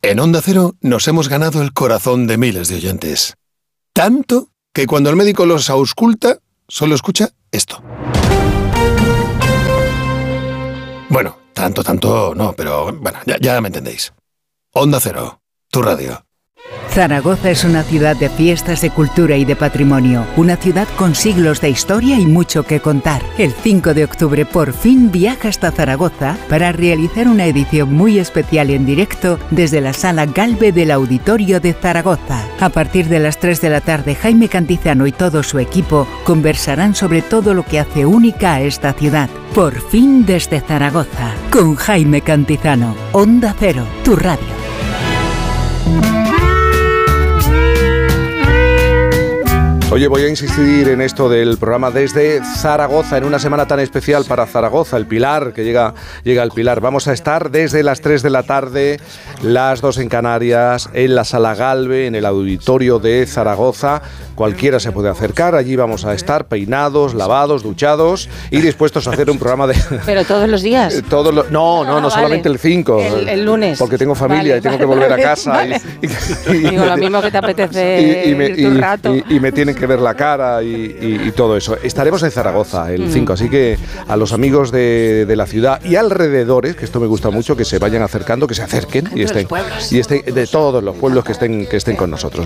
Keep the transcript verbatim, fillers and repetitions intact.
En Onda Cero nos hemos ganado el corazón de miles de oyentes. Tanto que cuando el médico los ausculta, solo escucha esto. Bueno, tanto, tanto no, pero bueno, ya, ya me entendéis. Onda Cero, tu radio. Zaragoza es una ciudad de fiestas, de cultura y de patrimonio. Una ciudad con siglos de historia y mucho que contar. El cinco de octubre por fin viaja hasta Zaragoza para realizar una edición muy especial en directo desde la Sala Galve del Auditorio de Zaragoza. A partir de las tres de la tarde, Jaime Cantizano y todo su equipo conversarán sobre todo lo que hace única a esta ciudad. Por fin desde Zaragoza, con Jaime Cantizano. Onda Cero, tu radio. Oye, voy a insistir en esto del programa desde Zaragoza, en una semana tan especial para Zaragoza, el Pilar, que llega, llega al Pilar. Vamos a estar desde las tres de la tarde, las dos en Canarias, en la Sala Galve, en el Auditorio de Zaragoza. Cualquiera se puede acercar, allí vamos a estar peinados, lavados, duchados y dispuestos a hacer un programa de... ¿Pero todos los días? Todos los... No, no, no, no, solamente vale. el cinco. El, el lunes. Porque tengo familia vale, y tengo vale, que volver vale, a casa. Vale. Y, y, y, Digo, lo mismo que te apetece y, y me, ir un rato. Y, y, y me tienen que ver la cara y, y, y todo eso. Estaremos en Zaragoza el cinco, mm. así que a los amigos de, de la ciudad y alrededores, que esto me gusta mucho, que se vayan acercando, que se acerquen y estén, y estén de todos los pueblos que estén, que estén con nosotros.